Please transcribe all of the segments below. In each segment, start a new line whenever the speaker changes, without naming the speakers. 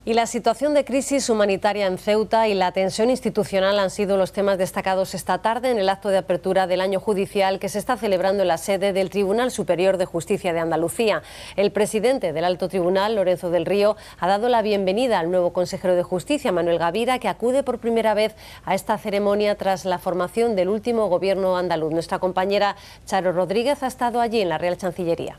Y la situación de crisis humanitaria en Ceuta y la tensión institucional han sido los temas destacados esta tarde en el acto de apertura del año judicial que se está celebrando en la sede del Tribunal Superior de Justicia de Andalucía. El presidente del Alto Tribunal, Lorenzo del Río, ha dado la bienvenida al nuevo consejero de Justicia, Manuel Gavira, que acude por primera vez a esta ceremonia tras la formación del último gobierno andaluz. Nuestra compañera Charo Rodríguez ha estado allí en la Real Chancillería.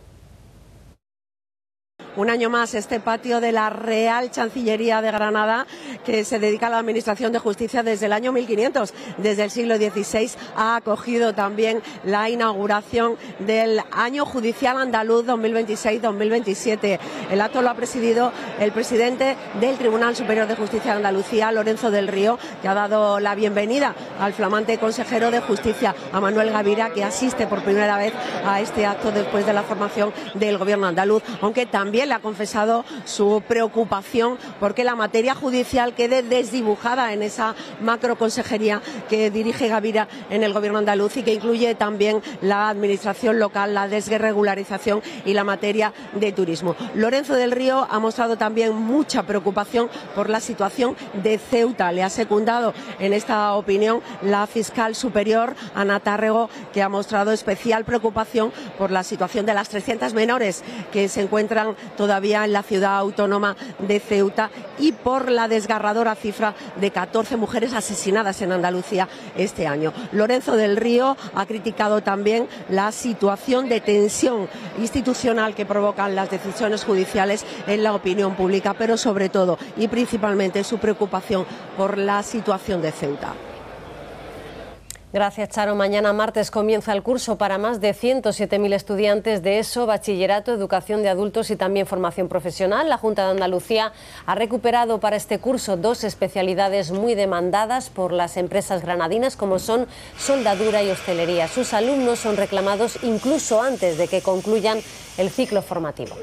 Un año más este patio de la Real Chancillería de Granada, que se dedica a la administración de justicia desde el año 1500, desde el siglo XVI, ha acogido también la inauguración del año judicial andaluz 2026-2027. El acto lo ha presidido el presidente del Tribunal Superior de Justicia de Andalucía, Lorenzo del Río, que ha dado la bienvenida al flamante consejero de Justicia, a Manuel Gavira, que asiste por primera vez a este acto después de la formación del gobierno andaluz, aunque también le ha confesado su preocupación porque la materia judicial quede desdibujada en esa macroconsejería que dirige Gavira en el gobierno andaluz y que incluye también la administración local, la desregularización y la materia de turismo. Lorenzo del Río ha mostrado también mucha preocupación por la situación de Ceuta. Le ha secundado en esta opinión la fiscal superior, Ana Tárrego, que ha mostrado especial preocupación por la situación de las 300 menores que se encuentran todavía en la ciudad autónoma de Ceuta y por la desgarradora cifra de 14 mujeres asesinadas en Andalucía este año. Lorenzo del Río ha criticado también la situación de tensión institucional que provocan las decisiones judiciales en la opinión pública, pero sobre todo y principalmente su preocupación por la situación de Ceuta.
Gracias, Charo. Mañana martes comienza el curso para más de 107.000 estudiantes de ESO, bachillerato, educación de adultos y también formación profesional. La Junta de Andalucía ha recuperado para este curso dos especialidades muy demandadas por las empresas granadinas, como son soldadura y hostelería. Sus alumnos son reclamados incluso antes de que concluyan el ciclo formativo.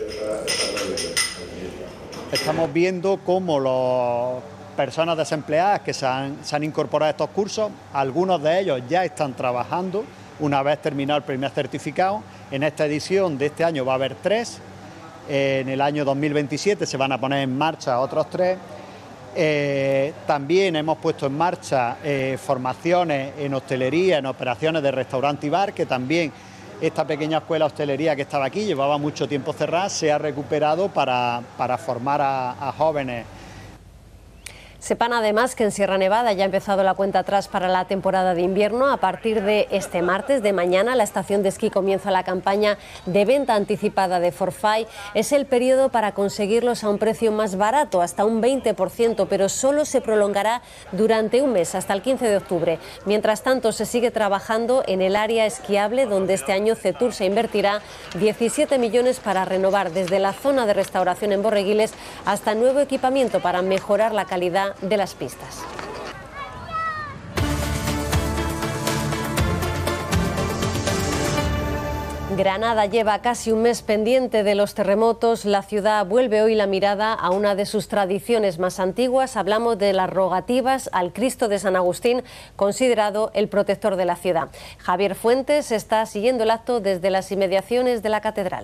Estamos viendo cómo los personas desempleadas que se han incorporado a estos cursos, algunos de ellos ya están trabajando una vez terminado el primer certificado. En esta edición de este año va a haber 3, en el año 2027 se van a poner en marcha otros 3. También hemos puesto en marcha formaciones en hostelería, en operaciones de restaurante y bar, que también esta pequeña escuela de hostelería que estaba aquí, llevaba mucho tiempo cerrada, se ha recuperado para formar a jóvenes.
Sepan además que en Sierra Nevada ya ha empezado la cuenta atrás para la temporada de invierno. A partir de este martes, de mañana, la estación de esquí comienza la campaña de venta anticipada de Forfait. Es el periodo para conseguirlos a un precio más barato, hasta un 20%, pero solo se prolongará durante un mes, hasta el 15 de octubre. Mientras tanto, se sigue trabajando en el área esquiable, donde este año CETUR se invertirá 17 millones para renovar desde la zona de restauración en Borreguiles hasta nuevo equipamiento para mejorar la calidad de las pistas. Granada lleva casi un mes pendiente de los terremotos. La ciudad vuelve hoy la mirada a una de sus tradiciones más antiguas. Hablamos de las rogativas al Cristo de San Agustín, considerado el protector de la ciudad. Javier Fuentes está siguiendo el acto desde las inmediaciones de la catedral.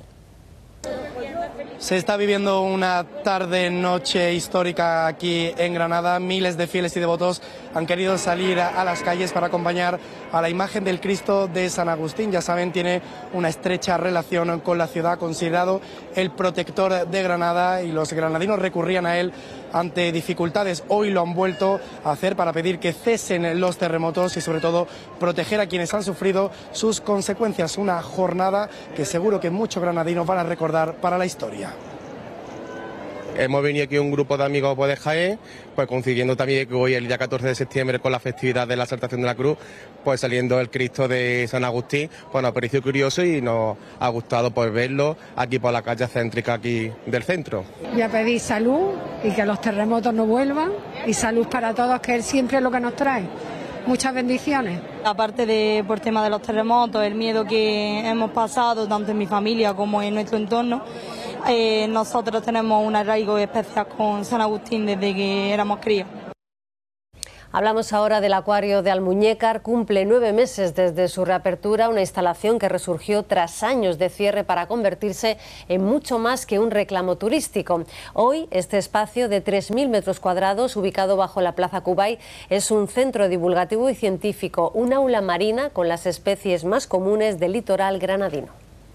Se está viviendo una tarde-noche histórica aquí en Granada. Miles de fieles y devotos han querido salir a las calles para acompañar a la imagen del Cristo de San Agustín. Ya saben, tiene una estrecha relación con la ciudad, considerado el protector de Granada, y los granadinos recurrían a él ante dificultades. Hoy lo han vuelto a hacer para pedir que cesen los terremotos y sobre todo proteger a quienes han sufrido sus consecuencias. Una jornada que seguro que muchos granadinos van a recordar para la historia.
Hemos venido aquí un grupo de amigos de Jaén, pues coincidiendo también que hoy, el día 14 de septiembre, con la festividad de la Exaltación de la Cruz, pues saliendo el Cristo de San Agustín, pues nos pareció curioso y nos ha gustado pues verlo aquí por la calle céntrica aquí del centro.
Y a pedir salud y que los terremotos no vuelvan, y salud para todos, que Él siempre es lo que nos trae. Muchas bendiciones.
Aparte de por tema de los terremotos, el miedo que hemos pasado tanto en mi familia como en nuestro entorno, nosotros tenemos un arraigo especial con San Agustín desde que éramos críos.
Hablamos ahora del acuario de Almuñécar. Cumple 9 meses desde su reapertura, una instalación que resurgió tras años de cierre para convertirse en mucho más que un reclamo turístico. Hoy, este espacio de 3.000 metros cuadrados, ubicado bajo la Plaza Cubay, es un centro divulgativo y científico, un aula marina con las especies más comunes del litoral granadino.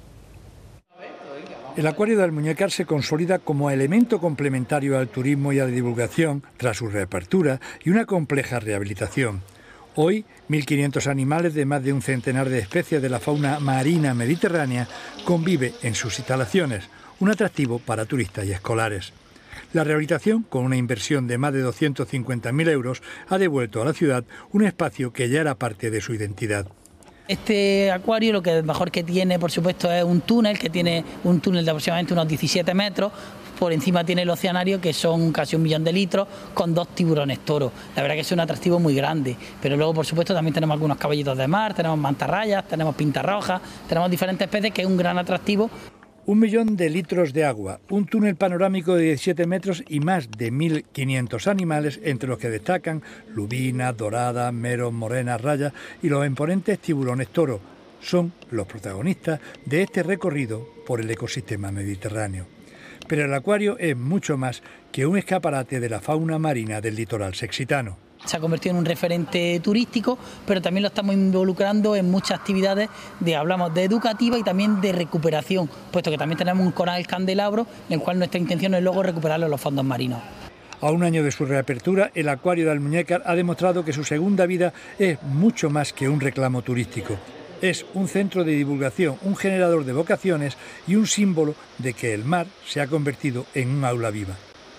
El acuario de Almuñécar se consolida como elemento complementario al turismo y a la divulgación tras su reapertura y una compleja rehabilitación. Hoy, 1.500 animales de más de un centenar de especies de la fauna marina mediterránea convive en sus instalaciones, un atractivo para turistas y escolares. La rehabilitación, con una inversión de más de 250.000 euros, ha devuelto a la ciudad un espacio que ya era parte de su identidad.
Este acuario lo que mejor que tiene, por supuesto, es un túnel, que tiene un túnel de aproximadamente unos 17 metros. Por encima tiene el oceanario, que son casi 1 millón de litros, con 2 tiburones toro. La verdad que es un atractivo muy grande. Pero luego, por supuesto, también tenemos algunos caballitos de mar, tenemos mantarrayas, tenemos pintarrojas, tenemos diferentes especies, que es un gran atractivo.
1 millón de litros de agua, un túnel panorámico de 17 metros y más de 1.500 animales, entre los que destacan lubinas, doradas, meros, morenas, rayas y los imponentes tiburones toro. Son los protagonistas de este recorrido por el ecosistema mediterráneo. Pero el acuario es mucho más que un escaparate de la fauna marina del litoral sexitano.
Se ha convertido en un referente turístico, pero también lo estamos involucrando en muchas actividades hablamos de educativa y también de recuperación, puesto que también tenemos un coral candelabro, en el cual nuestra intención es luego recuperarlo en los fondos marinos.
A un año de su reapertura, el acuario de Almuñécar ha demostrado que su segunda vida es mucho más que un reclamo turístico. Es un centro de divulgación, un generador de vocaciones y un símbolo de que el mar se ha convertido en un aula viva.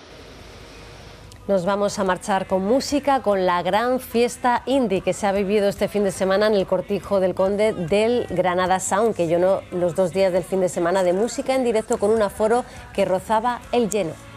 Nos vamos a marchar con música, con la gran fiesta indie que se ha vivido este fin de semana en el Cortijo del Conde del Granada Sound, que llenó los 2 días del fin de semana de música en directo con un aforo que rozaba el lleno.